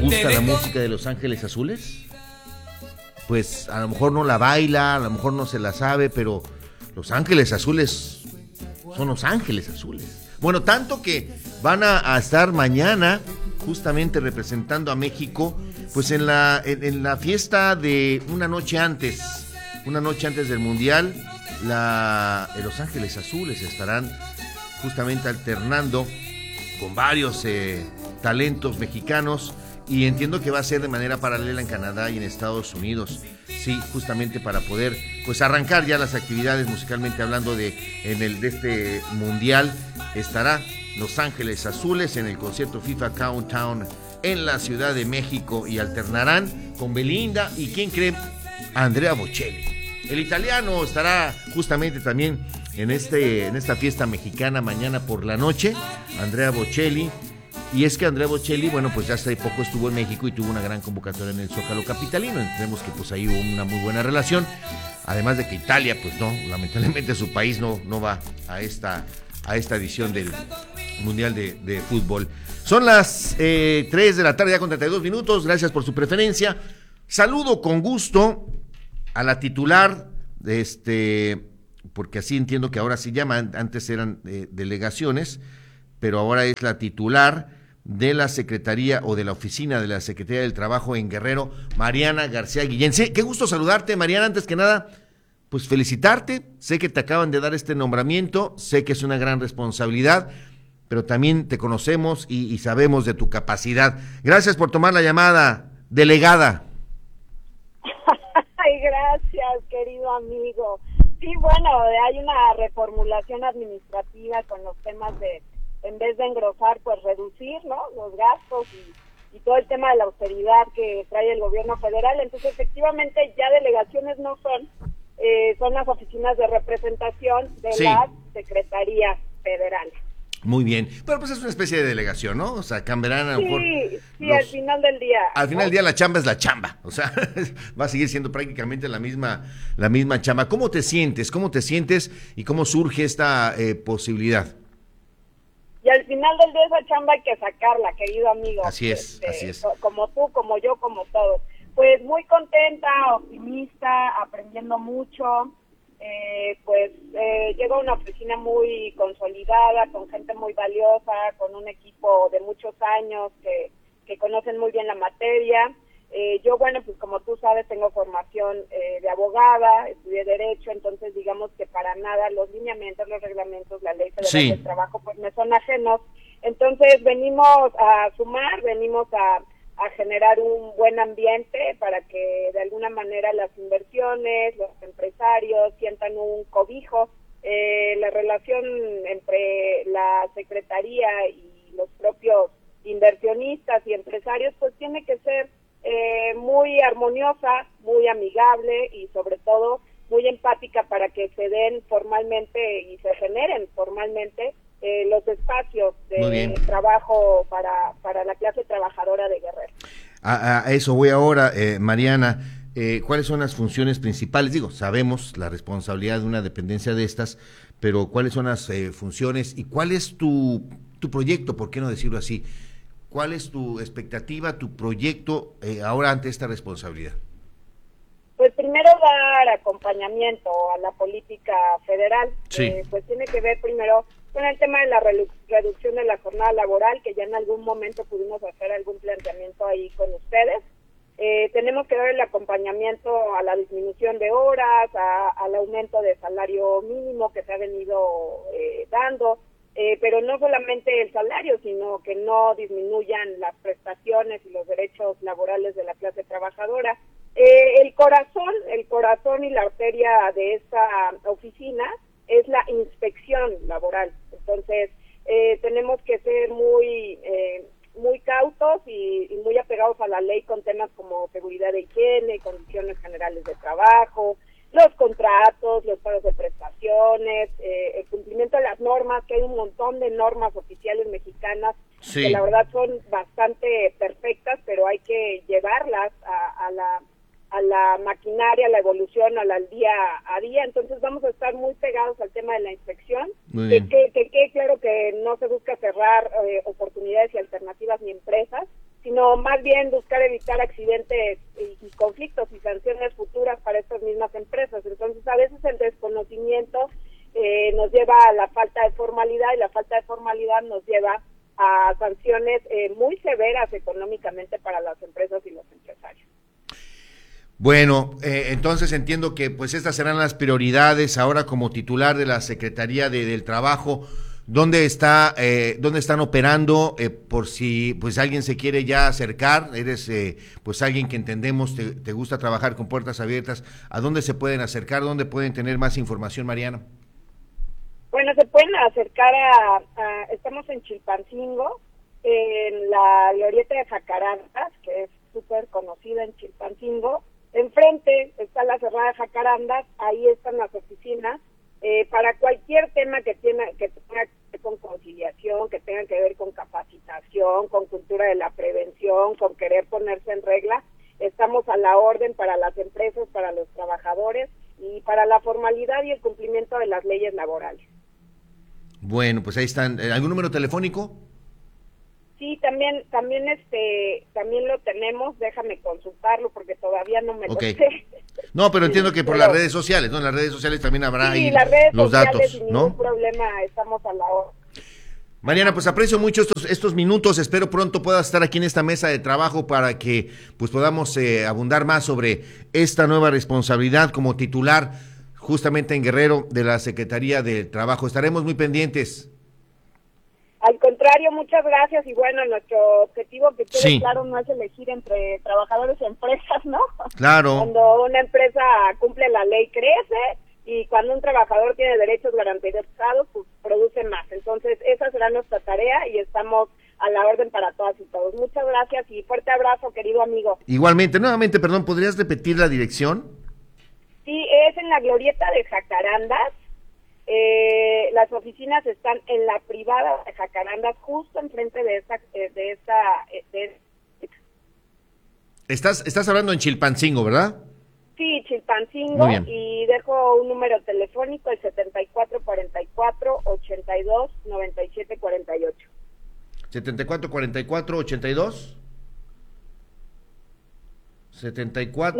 gusta la música de Los Ángeles Azules? Pues a lo mejor no la baila, a lo mejor no se la sabe, pero Los Ángeles Azules son Los Ángeles Azules. Bueno, tanto que van a estar mañana justamente representando a México, pues en la fiesta de una noche antes del Mundial. Los Ángeles Azules estarán justamente alternando con varios talentos mexicanos, y entiendo que va a ser de manera paralela en Canadá y en Estados Unidos. Sí, justamente para poder pues arrancar ya las actividades musicalmente hablando de este mundial. Estará Los Ángeles Azules en el concierto FIFA Countdown en la Ciudad de México, y alternarán con Belinda y ¿quién cree? Andrea Bocelli. El italiano estará justamente también en esta fiesta mexicana mañana por la noche, Andrea Bocelli. Y es que Andrea Bocelli, bueno, pues ya hace poco estuvo en México y tuvo una gran convocatoria en el Zócalo capitalino. Entendemos que pues ahí hubo una muy buena relación. Además de que Italia, pues no, lamentablemente su país no va a esta edición del Mundial de Fútbol. Son las 3 de la tarde ya con 32 minutos. Gracias por su preferencia. Saludo con gusto a la titular porque así entiendo que ahora se llaman, antes eran delegaciones, pero ahora es la titular de la Secretaría o de la Oficina de la Secretaría del Trabajo en Guerrero, Mariana García Guillén. Sí, qué gusto saludarte, Mariana. Antes que nada, pues felicitarte. Sé que te acaban de dar este nombramiento, sé que es una gran responsabilidad, pero también te conocemos y sabemos de tu capacidad. Gracias por tomar la llamada, delegada. Ay, gracias, querido amigo. Sí, bueno, hay una reformulación administrativa con los temas de, en vez de engrosar, pues reducir, ¿no?, los gastos y todo el tema de la austeridad que trae el gobierno federal. Entonces, efectivamente, ya delegaciones no son las oficinas de representación de las secretarías federales. Muy bien, pero pues es una especie de delegación, ¿no? O sea, cambiarán a lo mejor. Sí, al final del día. Al final del día la chamba es la chamba, o sea, va a seguir siendo prácticamente la misma chamba. ¿Cómo te sientes? Y cómo surge esta posibilidad? Y al final del día esa chamba hay que sacarla, querido amigo. Así es. Como tú, como yo, como todos. Pues muy contenta, optimista, aprendiendo mucho. Llego a una oficina muy consolidada, con gente muy valiosa, con un equipo de muchos años que conocen muy bien la materia. Yo, bueno, pues como tú sabes, tengo formación de abogada, estudié Derecho, entonces digamos que para nada los lineamientos, los reglamentos, la ley federal del trabajo, pues me son ajenos. Entonces venimos a sumar, venimos a generar un buen ambiente para que de alguna manera las inversiones, los empresarios sientan un cobijo. La relación entre la Secretaría y los propios inversionistas y empresarios pues tiene que ser muy armoniosa, muy amigable y sobre todo muy empática para que se den formalmente y se generen formalmente los espacios de trabajo para la clase trabajadora de Guerrero. A eso voy ahora, Mariana. ¿Cuáles son las funciones principales? Digo, sabemos la responsabilidad de una dependencia de estas, pero ¿cuáles son las funciones y cuál es tu proyecto, por qué no decirlo así? ¿Cuál es tu expectativa, tu proyecto ahora ante esta responsabilidad? Pues primero dar acompañamiento a la política federal, pues tiene que ver primero con el tema de la reducción de la jornada laboral, que ya en algún momento pudimos hacer algún planteamiento ahí con ustedes. Tenemos que dar el acompañamiento a la disminución de horas, al aumento de salario mínimo que se ha venido dando, pero no solamente el salario, sino que no disminuyan las prestaciones y los derechos laborales de la clase trabajadora. El corazón y la arteria de esta oficina es la inspección laboral. Entonces, tenemos que ser muy cautos y muy apegados a la ley con temas como seguridad de higiene, condiciones generales de trabajo, los contratos, los pagos de prestaciones, el cumplimiento de las normas, que hay un montón de normas oficiales mexicanas que la verdad son bastante perfectas, pero hay que llevarlas a la maquinaria, a la evolución, al día a día. Entonces vamos a estar muy pegados al tema de la inspección, que claro que no se busca cerrar oportunidades y alternativas ni empresas, sino sino más bien buscar evitar accidentes y conflictos y sanciones futuras para estas mismas empresas. Entonces, a veces el desconocimiento nos lleva a la falta de formalidad, y la falta de formalidad nos lleva a sanciones muy severas económicamente para las empresas y los empresarios. Bueno, entonces entiendo que pues estas serán las prioridades ahora como titular de la Secretaría del Trabajo. ¿Dónde están operando? Por si pues alguien se quiere ya acercar, eres pues alguien que entendemos, te gusta trabajar con puertas abiertas. ¿A dónde se pueden acercar? ¿Dónde pueden tener más información, Mariana? Bueno, se pueden acercar estamos en Chilpancingo, en la glorieta de Jacarandas, que es súper conocida en Chilpancingo. Enfrente está la Cerrada de Jacarandas, ahí están las oficinas, para cualquier tema que tenga que ver con conciliación, que tenga que ver con capacitación, con cultura de la prevención, con querer ponerse en regla. Estamos a la orden para las empresas, para los trabajadores y para la formalidad y el cumplimiento de las leyes laborales. Bueno, pues ahí están. ¿Algún número telefónico? Sí, también lo tenemos. Déjame consultarlo porque todavía no me lo sé. No, pero entiendo que por las redes sociales, ¿no? En las redes sociales también habrá ahí las redes los sociales, datos, sin ¿no? ningún problema, estamos a la hora. Mariana, pues aprecio mucho estos minutos. Espero pronto puedas estar aquí en esta mesa de trabajo para que pues podamos abundar más sobre esta nueva responsabilidad como titular justamente en Guerrero de la Secretaría del Trabajo. Estaremos muy pendientes. Al contrario, muchas gracias. Y bueno, nuestro objetivo, que quede claro, no es elegir entre trabajadores y empresas, ¿no? Claro. Cuando una empresa cumple la ley, crece, y cuando un trabajador tiene derechos garantizados, pues produce más. Entonces, esa será nuestra tarea y estamos a la orden para todas y todos. Muchas gracias y fuerte abrazo, querido amigo. Igualmente, nuevamente, perdón, ¿podrías repetir la dirección? Sí, es en la glorieta de Jacarandas. Las oficinas están en la privada de Jacarandas, justo enfrente de esta. Estás hablando en Chilpancingo, ¿verdad? Sí, Chilpancingo, y dejo un número telefónico, el 7444-829748. 7444-82 74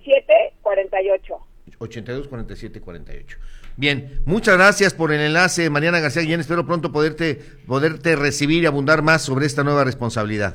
9748 82 47 48. Bien, muchas gracias por el enlace, Mariana García Guillén. Espero pronto poderte recibir y abundar más sobre esta nueva responsabilidad.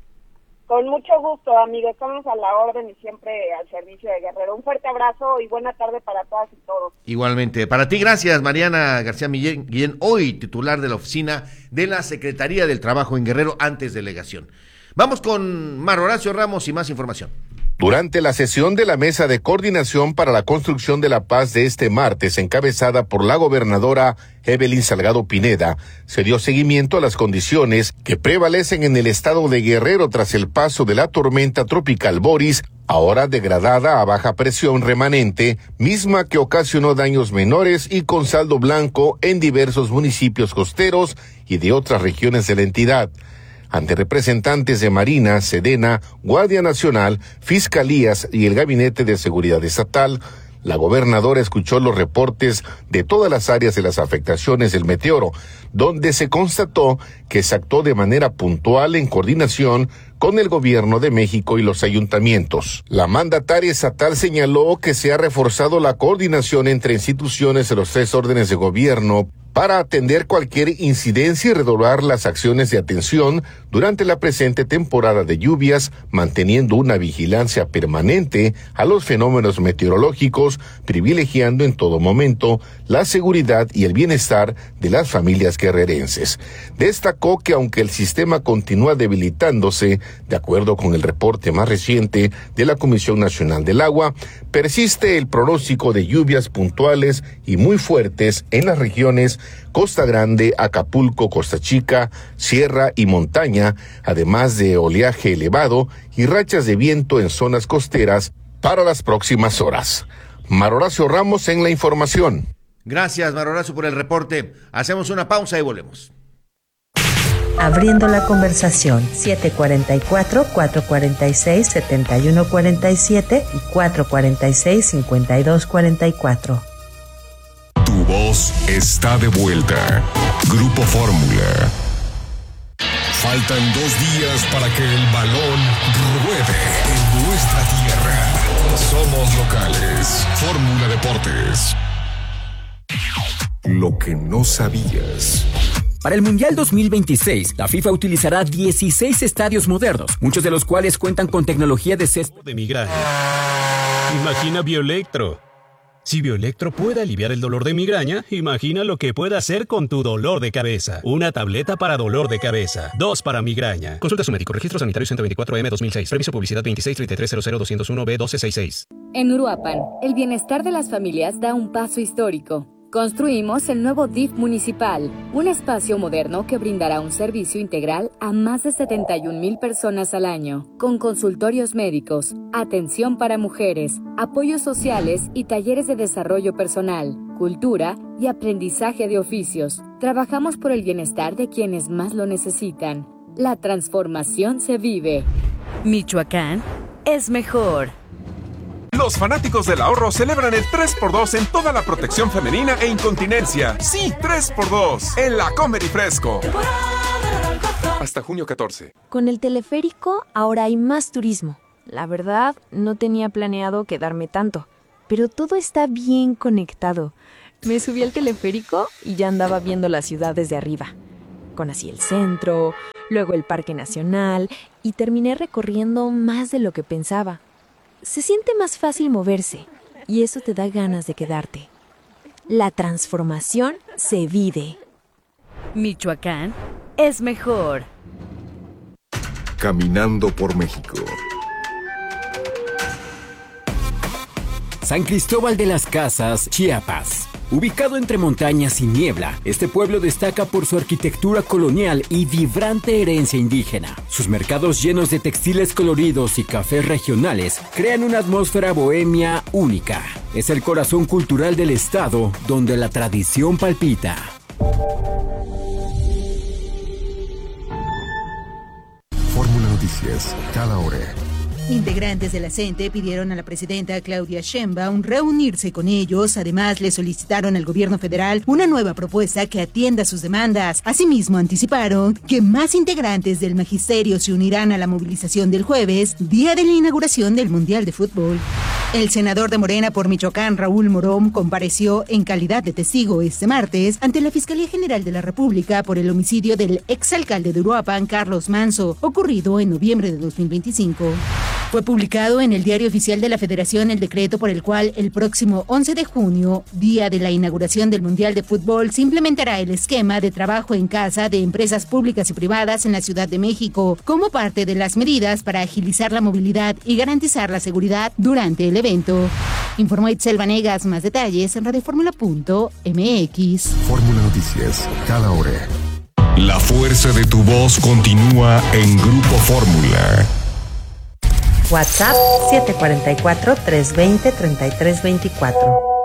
Con mucho gusto, amigos. Estamos a la orden y siempre al servicio de Guerrero. Un fuerte abrazo y buena tarde para todas y todos. Igualmente. Para ti, gracias, Mariana García Guillén, hoy titular de la oficina de la Secretaría del Trabajo en Guerrero, antes delegación. Vamos con Mar Horacio Ramos y más información. Durante la sesión de la Mesa de Coordinación para la Construcción de la Paz de este martes, encabezada por la gobernadora Evelyn Salgado Pineda, se dio seguimiento a las condiciones que prevalecen en el estado de Guerrero tras el paso de la tormenta tropical Boris, ahora degradada a baja presión remanente, misma que ocasionó daños menores y con saldo blanco en diversos municipios costeros y de otras regiones de la entidad. Ante representantes de Marina, Sedena, Guardia Nacional, Fiscalías y el Gabinete de Seguridad Estatal, la gobernadora escuchó los reportes de todas las áreas de las afectaciones del meteoro, donde se constató que se actuó de manera puntual en coordinación con el gobierno de México y los ayuntamientos. La mandataria estatal señaló que se ha reforzado la coordinación entre instituciones de los 3 órdenes de gobierno para atender cualquier incidencia y redoblar las acciones de atención durante la presente temporada de lluvias, manteniendo una vigilancia permanente a los fenómenos meteorológicos, privilegiando en todo momento la seguridad y el bienestar de las familias guerrerenses. Destacó que aunque el sistema continúa debilitándose, de acuerdo con el reporte más reciente de la Comisión Nacional del Agua, persiste el pronóstico de lluvias puntuales y muy fuertes en las regiones Costa Grande, Acapulco, Costa Chica, Sierra y Montaña, además de oleaje elevado y rachas de viento en zonas costeras para las próximas horas. Mar Horacio Ramos en la información. Gracias, Mar Horacio, por el reporte. Hacemos una pausa y volvemos. Abriendo la conversación, 744-446-7147 y 446-5244. Tu voz está de vuelta. Grupo Fórmula. Faltan 2 días para que el balón ruede en nuestra tierra. Somos locales. Fórmula Deportes. Lo que no sabías. Para el Mundial 2026, la FIFA utilizará 16 estadios modernos, muchos de los cuales cuentan con tecnología de césped de migraña. Imagina Bioelectro. Si Bioelectro puede aliviar el dolor de migraña, imagina lo que puede hacer con tu dolor de cabeza. Una tableta para dolor de cabeza, 2 para migraña. Consulta a su médico. Registro sanitario 124M 2006. Permiso publicidad 2633000201B1266. En Uruapan, el bienestar de las familias da un paso histórico. Construimos el nuevo DIF municipal, un espacio moderno que brindará un servicio integral a más de 71,000 personas al año, con consultorios médicos, atención para mujeres, apoyos sociales y talleres de desarrollo personal, cultura y aprendizaje de oficios. Trabajamos por el bienestar de quienes más lo necesitan. La transformación se vive. Michoacán es mejor. Los fanáticos del ahorro celebran el 3x2 en toda la protección femenina e incontinencia. Sí, 3x2 en la Comer y Fresco. Hasta junio 14. Con el teleférico ahora hay más turismo. La verdad, no tenía planeado quedarme tanto, pero todo está bien conectado. Me subí al teleférico y ya andaba viendo la ciudad desde arriba. Conocí el centro, luego el Parque Nacional y terminé recorriendo más de lo que pensaba. Se siente más fácil moverse y eso te da ganas de quedarte. La transformación se vive. Michoacán es mejor. Caminando por México. San Cristóbal de las Casas, Chiapas. Ubicado entre montañas y niebla, este pueblo destaca por su arquitectura colonial y vibrante herencia indígena. Sus mercados llenos de textiles coloridos y cafés regionales crean una atmósfera bohemia única. Es el corazón cultural del estado donde la tradición palpita. Fórmula Noticias, cada hora. Integrantes de la CENTE pidieron a la presidenta Claudia Sheinbaum reunirse con ellos. Además, le solicitaron al gobierno federal una nueva propuesta que atienda sus demandas. Asimismo, anticiparon que más integrantes del magisterio se unirán a la movilización del jueves, día de la inauguración del Mundial de Fútbol. El senador de Morena por Michoacán, Raúl Morón, compareció en calidad de testigo este martes ante la Fiscalía General de la República por el homicidio del exalcalde de Uruapan, Carlos Manso, ocurrido en noviembre de 2025. Fue publicado en el Diario Oficial de la Federación el decreto por el cual el próximo 11 de junio, día de la inauguración del Mundial de Fútbol, se implementará el esquema de trabajo en casa de empresas públicas y privadas en la Ciudad de México, como parte de las medidas para agilizar la movilidad y garantizar la seguridad durante el evento. Informó Itzel Vanegas. Más detalles en radioformula.mx. Fórmula Noticias, cada hora. La fuerza de tu voz continúa en Grupo Fórmula. WhatsApp 744-320-3324.